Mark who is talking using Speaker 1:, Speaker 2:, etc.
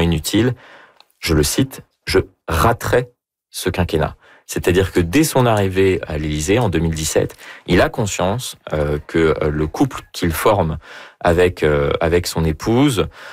Speaker 1: inutile. Je le cite, « Je raterai ce quinquennat ». C'est-à-dire que dès son arrivée à l'Élysée en 2017, il a conscience que le couple qu'il forme avec son épouse